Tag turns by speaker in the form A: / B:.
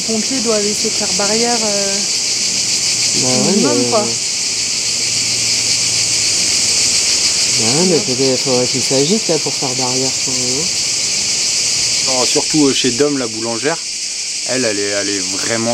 A: Les pompiers doivent essayer de faire barrière
B: minimum,
A: quoi.
B: Mais peut-être faudrait qu'ils s'agitent là pour faire barrière quand même.
C: Non, surtout chez Dom, la boulangère, elle est vraiment